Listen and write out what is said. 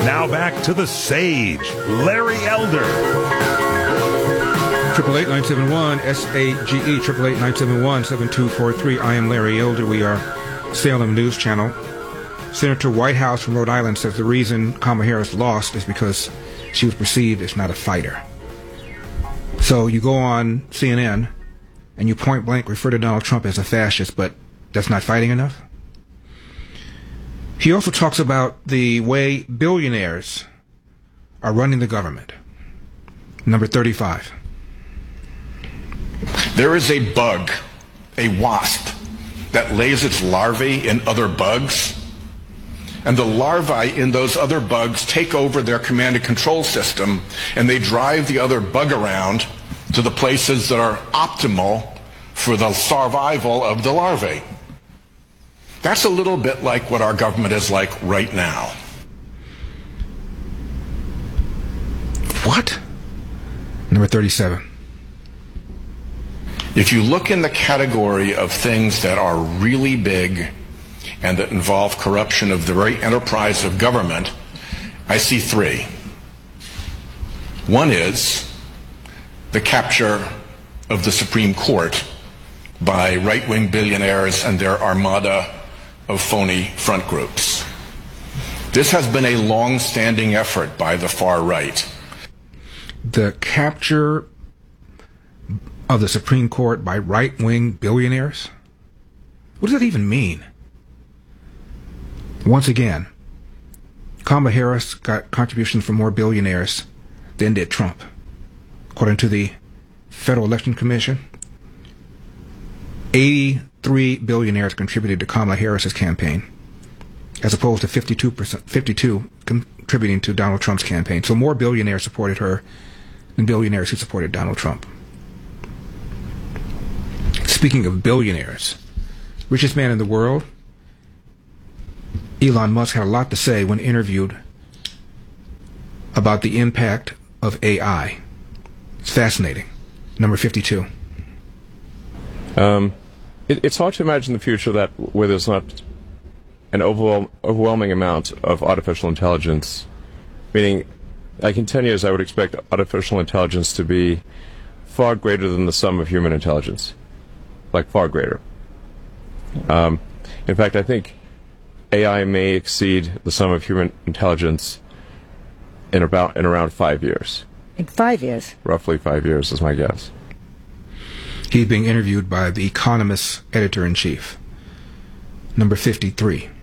Now back to the sage, Larry Elder. 888-971-SAGE, 888-971-7243. I am Larry Elder. We are Salem News Channel. Senator Whitehouse from Rhode Island says the reason Kamala Harris lost is because she was perceived as not a fighter. So you go on CNN and you point blank refer to Donald Trump as a fascist, but that's not fighting enough? He also talks about the way billionaires are running the government. Number 35. There is a bug, a wasp, that lays its larvae in other bugs, and the larvae in those other bugs take over their command and control system, and they drive the other bug around to the places that are optimal for the survival of the larvae. That's a little bit like what our government is like right now. What? Number 37. If you look in the category of things that are really big and that involve corruption of the very enterprise of government, I see three. One is the capture of the Supreme Court by right-wing billionaires and their armada of phony front groups. This has been a long-standing effort by the far right. The capture of the Supreme Court by right-wing billionaires? What does that even mean? Once again, Kamala Harris got contributions from more billionaires than did Trump. According to the Federal Election Commission, 83 billionaires contributed to Kamala Harris's campaign, as opposed to 52 contributing to Donald Trump's campaign. So more billionaires supported her than billionaires who supported Donald Trump. Speaking of billionaires, richest man in the world, Elon Musk had a lot to say when interviewed about the impact of AI. It's fascinating. Number 52. It's hard to imagine the future where there's not an overwhelming amount of artificial intelligence. Meaning, like in 10 years, I would expect artificial intelligence to be far greater than the sum of human intelligence. Like, far greater. In fact, I think AI may exceed the sum of human intelligence in around 5 years. In 5 years? Roughly 5 years is my guess. He's being interviewed by The Economist editor-in-chief. Number 53.